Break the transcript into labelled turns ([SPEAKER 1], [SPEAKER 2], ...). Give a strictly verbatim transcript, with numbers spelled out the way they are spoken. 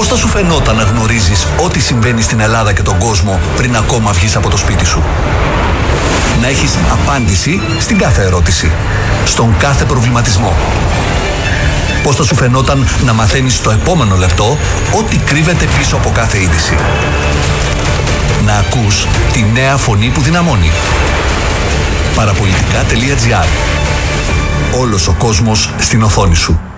[SPEAKER 1] θα σου φαινόταν να γνωρίζεις ό,τι συμβαίνει στην Ελλάδα και τον κόσμο πριν ακόμα βγεις από το σπίτι σου? Να έχεις απάντηση στην κάθε ερώτηση, στον κάθε προβληματισμό. Πώς θα σου φαινόταν να μαθαίνεις στο επόμενο λεπτό ό,τι κρύβεται πίσω από κάθε είδηση? Να ακούς τη νέα φωνή που δυναμώνει. Παραπολιτικά τελεία τζι άρ. Όλος ο κόσμος στην οθόνη σου.